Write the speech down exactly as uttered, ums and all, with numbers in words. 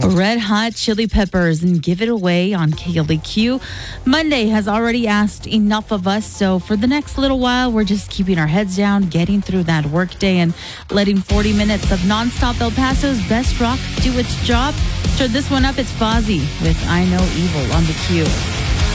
Red Hot Chili Peppers and Give It Away on K L A Q. Monday has already asked enough of us, so for the next little while, we're just keeping our heads down, getting through that workday, and letting forty minutes of nonstop El Paso's best rock do its job. Start this one up, it's Fozzy with I Know Evil on the Q.